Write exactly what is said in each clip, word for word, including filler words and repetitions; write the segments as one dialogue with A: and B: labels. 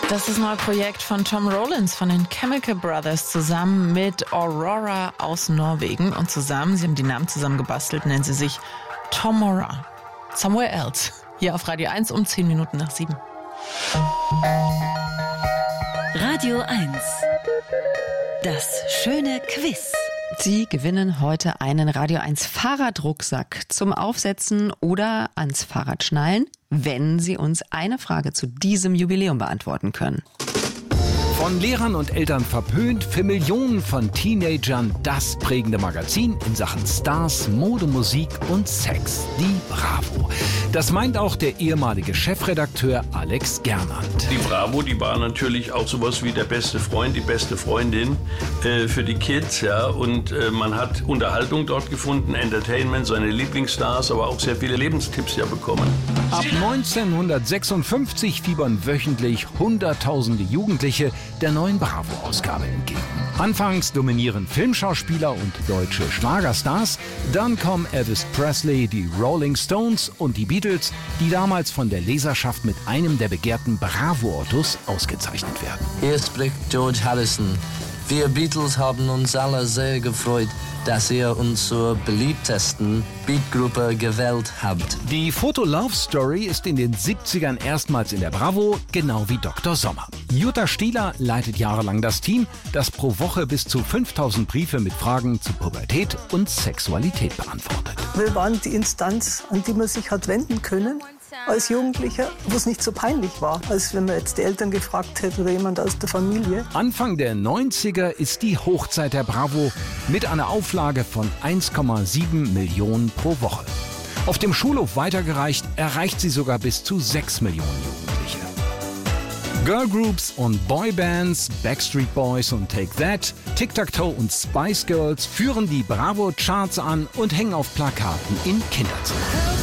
A: Das ist ein neues Projekt von Tom Rollins von den Chemical Brothers zusammen mit Aurora aus Norwegen. Und zusammen, sie haben die Namen zusammen gebastelt, nennen sie sich Tomorrow. Somewhere Else. Hier auf Radio eins um zehn Minuten nach sieben.
B: Radio eins. Das schöne Quiz.
C: Sie gewinnen heute einen Radio eins Fahrradrucksack zum Aufsetzen oder ans Fahrrad schnallen, wenn Sie uns eine Frage zu diesem Jubiläum beantworten können.
D: Von Lehrern und Eltern verpönt, für Millionen von Teenagern das prägende Magazin in Sachen Stars, Mode, Musik und Sex, die Bravo. Das meint auch der ehemalige Chefredakteur Alex Gernand.
E: Die Bravo, die war natürlich auch sowas wie der beste Freund, die beste Freundin äh, für die Kids, ja. Und äh, man hat Unterhaltung dort gefunden, Entertainment, seine Lieblingsstars, aber auch sehr viele Lebenstipps ja bekommen.
D: Ab neunzehnhundertsechsundfünfzig fiebern wöchentlich Hunderttausende Jugendliche der neuen Bravo-Ausgabe entgegen. Anfangs dominieren Filmschauspieler und deutsche Schlagerstars, dann kommen Elvis Presley, die Rolling Stones und die Beatles, die damals von der Leserschaft mit einem der begehrten Bravo-Autos ausgezeichnet werden.
F: Hier spricht George Harrison. Wir Beatles haben uns alle sehr gefreut, dass ihr uns zur beliebtesten Beatgruppe gewählt habt.
D: Die Foto-Love-Story ist in den siebzigern erstmals in der Bravo, genau wie Doktor Sommer. Jutta Stieler leitet jahrelang das Team, das pro Woche bis zu fünftausend Briefe mit Fragen zu Pubertät und Sexualität beantwortet.
G: Wir waren die Instanz, an die man sich hat wenden können als Jugendlicher, wo es nicht so peinlich war, als wenn man jetzt die Eltern gefragt hätte oder jemand aus der Familie.
D: Anfang der neunziger ist die Hochzeit der Bravo mit einer Auflage von eins Komma sieben Millionen pro Woche. Auf dem Schulhof weitergereicht erreicht sie sogar bis zu sechs Millionen Jugendliche. Girlgroups und Boybands, Backstreet Boys und Take That, Tic-Tac-Toe und Spice Girls führen die Bravo-Charts an und hängen auf Plakaten in Kinderzimmern.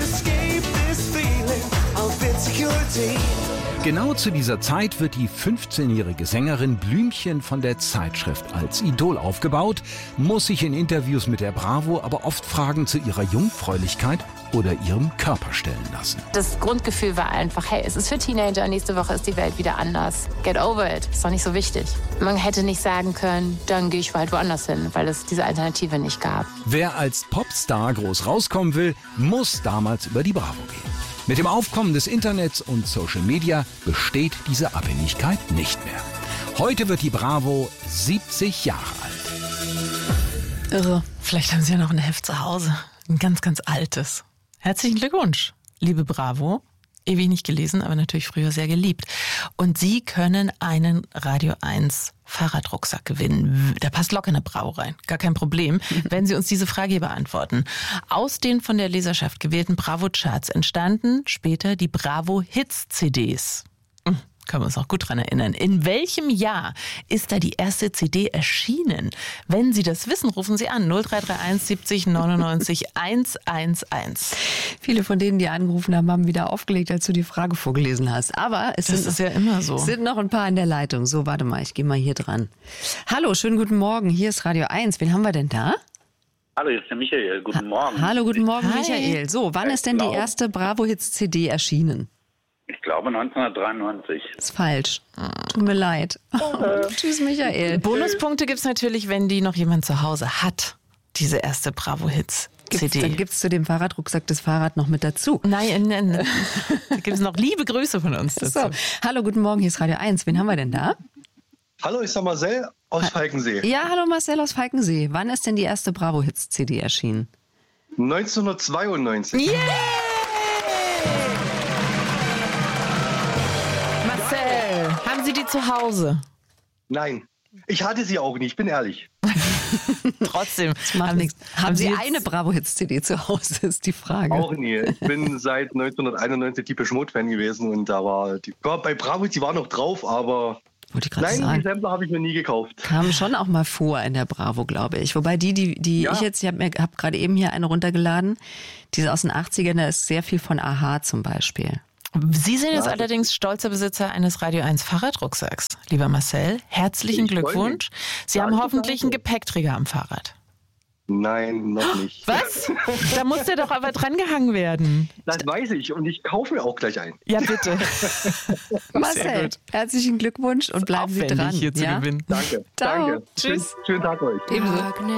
D: Genau zu dieser Zeit wird die fünfzehnjährige Sängerin Blümchen von der Zeitschrift als Idol aufgebaut, muss sich in Interviews mit der Bravo aber oft Fragen zu ihrer Jungfräulichkeit oder ihrem Körper stellen lassen.
H: Das Grundgefühl war einfach, hey, es ist für Teenager, nächste Woche ist die Welt wieder anders. Get over it, ist doch nicht so wichtig. Man hätte nicht sagen können, dann gehe ich halt woanders hin, weil es diese Alternative nicht gab.
D: Wer als Popstar groß rauskommen will, muss damals über die Bravo gehen. Mit dem Aufkommen des Internets und Social Media besteht diese Abhängigkeit nicht mehr. Heute wird die Bravo siebzig Jahre alt.
A: Irre. Vielleicht haben Sie ja noch ein Heft zu Hause. Ein ganz, ganz altes. Herzlichen Glückwunsch, liebe Bravo. Ewig nicht gelesen, aber natürlich früher sehr geliebt. Und Sie können einen Radio eins Fahrradrucksack gewinnen. Da passt locker eine Bravo rein. Gar kein Problem, wenn Sie uns diese Frage hier beantworten. Aus den von der Leserschaft gewählten Bravo-Charts entstanden später die Bravo-Hits-C Ds. Können wir uns auch gut dran erinnern. In welchem Jahr ist da die erste C D erschienen? Wenn Sie das wissen, rufen Sie an null drei drei eins siebzig neunundneunzig hundertunelf.
C: Viele von denen, die angerufen haben, haben wieder aufgelegt, als du die Frage vorgelesen hast. Aber es
A: das
C: sind,
A: ist ja immer so.
C: sind noch ein paar in der Leitung. So, warte mal, ich gehe mal hier dran. Hallo, schönen guten Morgen. Hier ist Radio eins. Wen haben wir denn da?
I: Hallo, hier ist der Michael. Guten Morgen.
C: Ha- Hallo, guten Morgen,
A: Hi.
C: Michael. So, wann
I: Ich
C: ist denn die
I: glaub-
C: erste Bravo-Hits-C D erschienen?
I: Ich glaube neunzehnhundertdreiundneunzig.
C: Ist falsch. Tut mir leid. Oh, tschüss, Michael.
A: Bonuspunkte gibt's natürlich, wenn die noch jemand zu Hause hat. Diese erste Bravo-Hits-C
C: Gibt's,
A: D.
C: dann gibt es zu dem Fahrradrucksack das Fahrrad noch mit dazu.
A: Nein, nein, nein. Da gibt es noch liebe Grüße von uns dazu.
C: So, hallo, guten Morgen, hier ist Radio eins. Wen haben wir denn da?
J: Hallo, ich bin Marcel aus Falkensee.
C: Ja, hallo Marcel aus Falkensee. Wann ist denn die erste Bravo-Hits-C D erschienen?
J: neunzehnhundertzweiundneunzig.
A: Yeah! Marcel, haben Sie die zu Hause?
J: Nein, ich hatte sie auch nicht, ich bin ehrlich.
A: Trotzdem.
C: Das macht
A: haben,
C: nichts. Haben Sie
A: jetzt-
C: eine Bravo-Hits-C D zu Hause, ist die Frage.
J: Auch nie. Ich bin seit neunzehnhunderteinundneunzig Depeche Mode-Fan gewesen und da war die, bei Bravo, die war noch drauf, aber
C: Wollte ich gerade
J: nein, die
C: sagen.
J: Sampler habe ich mir nie gekauft.
C: Kam schon auch mal vor in der Bravo, glaube ich. Wobei die, die, die
J: Ja.
C: ich jetzt, ich habe hab gerade eben hier eine runtergeladen, diese aus den achtzigern, da ist sehr viel von Aha zum Beispiel.
A: Sie sind jetzt allerdings stolzer Besitzer eines Radio eins Fahrradrucksacks. Lieber Marcel, herzlichen
J: Ich freu
A: Glückwunsch. Sie haben
J: Danke,
A: hoffentlich einen
J: danke.
A: Gepäckträger am Fahrrad.
J: Nein, noch nicht.
A: Was? Da muss der doch aber drangehangen werden.
J: Das weiß ich und ich kaufe mir auch gleich ein.
A: Ja, bitte.
C: Marcel, herzlichen Glückwunsch und bleiben Sie dran.
A: Hier zu
C: ja?
A: gewinnen.
J: Danke.
C: Ciao.
J: Danke.
C: Tschüss.
J: Schönen, schönen Tag euch.
C: Ebenso.